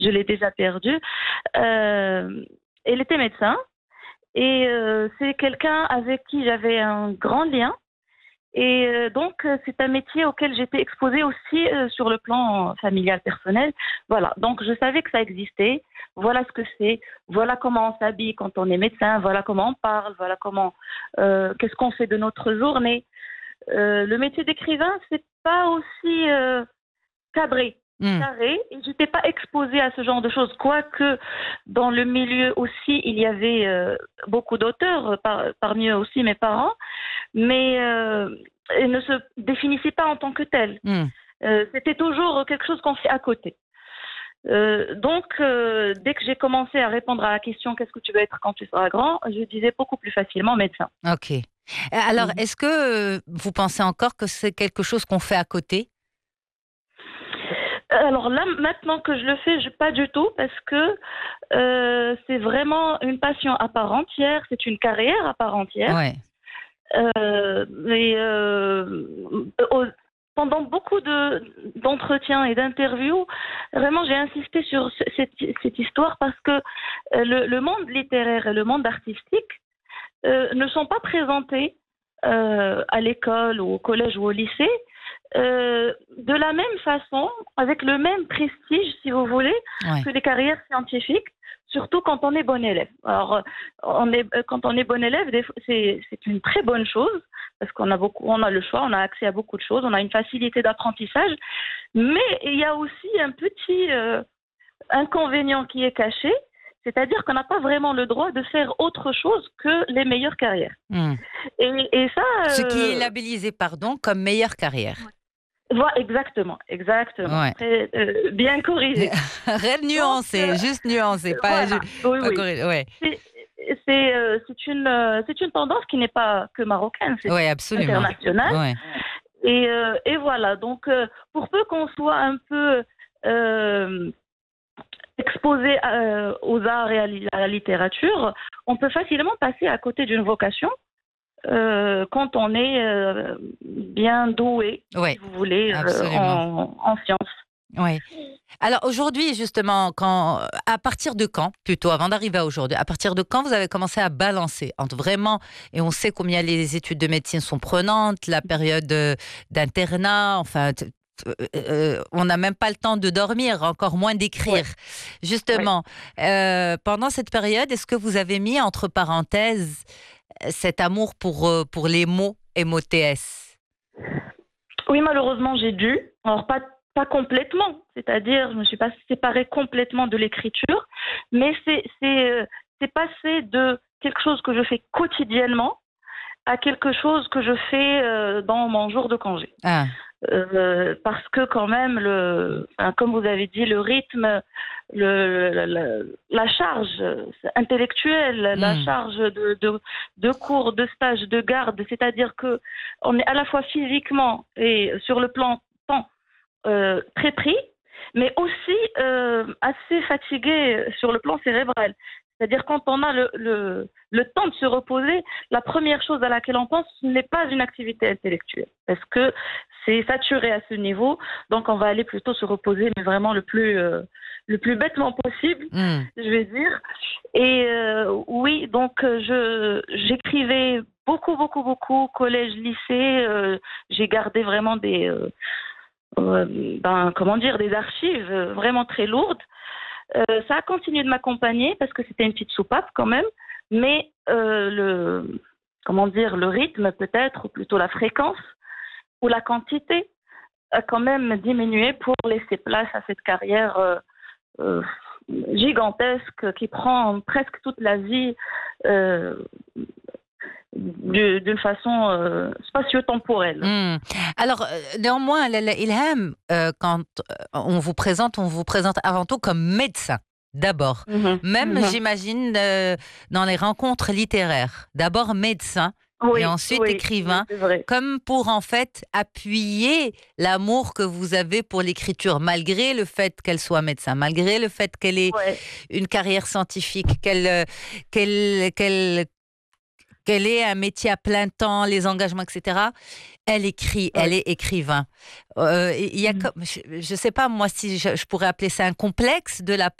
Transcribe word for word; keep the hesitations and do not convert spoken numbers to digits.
je l'ai déjà perdue. Euh, elle était médecin et euh, c'est quelqu'un avec qui j'avais un grand lien. Et euh, donc, euh, c'est un métier auquel j'étais exposée aussi euh, sur le plan familial, personnel. Voilà, donc je savais que ça existait. Voilà ce que c'est. Voilà comment on s'habille quand on est médecin. Voilà comment on parle. Voilà comment, euh, qu'est-ce qu'on fait de notre journée. Euh, le métier d'écrivain, c'est pas aussi euh, cadré. Mm. Carré, et je n'étais pas exposée à ce genre de choses, quoique dans le milieu aussi, il y avait euh, beaucoup d'auteurs, par, parmi eux aussi mes parents, mais euh, ils ne se définissaient pas en tant que tels. Mm. Euh, c'était toujours quelque chose qu'on fait à côté. Euh, donc, euh, dès que j'ai commencé à répondre à la question « Qu'est-ce que tu veux être quand tu seras grand ?», je disais beaucoup plus facilement médecin. Ok. Alors, Mhm. est-ce que euh, vous pensez encore que c'est quelque chose qu'on fait à côté ? Alors là, maintenant que je le fais, je, pas du tout, parce que euh, c'est vraiment une passion à part entière, c'est une carrière à part entière. Ouais. Euh, et euh, au- pendant beaucoup de, d'entretiens et d'interviews, vraiment j'ai insisté sur ce- cette, cette histoire parce que euh, le, le monde littéraire et le monde artistique euh, ne sont pas présentés euh, à l'école ou au collège ou au lycée euh, de la même façon, avec le même prestige, si vous voulez, Ouais. que les carrières scientifiques, surtout quand on est bon élève. Alors, euh, on est, euh, quand on est bon élève, des fois, c'est, c'est une très bonne chose, parce qu'on a beaucoup, on a le choix, on a accès à beaucoup de choses, on a une facilité d'apprentissage, mais il y a aussi un petit euh, inconvénient qui est caché, c'est-à-dire qu'on n'a pas vraiment le droit de faire autre chose que les meilleures carrières. Mm. Et, et ça... Ce qui est euh, labellisé, pardon, comme meilleure carrière. Voilà, exactement, exactement. Ouais. Très, euh, bien corrigé. Rien de Donc, nuancé, euh, juste nuancé, pas, voilà, oui, pas oui. corrigé. Ouais. C'est, c'est, euh, c'est une, euh, c'est une tendance qui n'est pas que marocaine, c'est Ouais, absolument. internationale. Ouais. Et, euh, et voilà, donc euh, pour peu qu'on soit un peu euh, exposé euh, aux arts et à, li- à la littérature, on peut facilement passer à côté d'une vocation euh, quand on est euh, bien doué, Ouais, si vous voulez, euh, absolument. en, en sciences. Oui. Alors aujourd'hui, justement, quand, à partir de quand, plutôt avant d'arriver à aujourd'hui, à partir de quand vous avez commencé à balancer entre vraiment, et on sait combien les études de médecine sont prenantes, la période euh, d'internat, enfin, t- euh, euh, on n'a même pas le temps de dormir, encore moins d'écrire. Ouais, ouais. Justement, euh, pendant cette période, est-ce que vous avez mis entre parenthèses euh, cet amour pour, euh, pour les mots M O T S? Oui, malheureusement, j'ai dû. Alors, pas, pas complètement. C'est-à-dire, je ne me suis pas séparée complètement de l'écriture, mais c'est, c'est, euh, c'est passé de quelque chose que je fais quotidiennement à quelque chose que je fais euh, dans mon jour de congé. Ah, Euh, parce que quand même, le, enfin, comme vous avez dit, le rythme, le, la, la- la charge intellectuelle, la hmm, charge de, de, de cours, de stages, de garde, c'est-à-dire que on est à la fois physiquement et sur le plan temps euh, très pris, mais aussi euh, assez fatigué sur le plan cérébral. C'est-à-dire quand on a le, le, le temps de se reposer, la première chose à laquelle on pense, ce n'est pas une activité intellectuelle, parce que c'est saturé à ce niveau, donc on va aller plutôt se reposer, mais vraiment le plus, euh, le plus bêtement possible, hmm. je vais dire. Et euh, oui, donc euh, je, j'écrivais beaucoup, beaucoup, beaucoup, collège, lycée, euh, j'ai gardé vraiment des... Euh, euh, ben, comment dire, des archives euh, vraiment très lourdes. Euh, ça a continué de m'accompagner parce que c'était une petite soupape quand même, mais euh, le, comment dire, le rythme peut-être, ou plutôt la fréquence ou la quantité a quand même diminué pour laisser place à cette carrière euh, euh, gigantesque qui prend presque toute la vie euh, d'une façon euh, spatio-temporelle. Hmm. Alors, euh, néanmoins, la- la- Ilham, euh, quand euh, on vous présente, on vous présente avant tout comme médecin, d'abord. Mhm, Même, mhm. j'imagine, euh, dans les rencontres littéraires. D'abord médecin et Oui, ensuite oui, oui, écrivain, c'est vrai. comme pour, en fait, appuyer l'amour que vous avez pour l'écriture, malgré le fait qu'elle soit médecin, malgré le fait qu'elle ait Ouais. une carrière scientifique, qu'elle, euh, qu'elle, qu'elle qu'elle ait un métier à plein temps, les engagements, et cetera. Elle écrit, Oui. elle est écrivain. Euh, Il y a, Mhm. comme- je ne sais pas moi si je, je pourrais appeler ça un complexe de la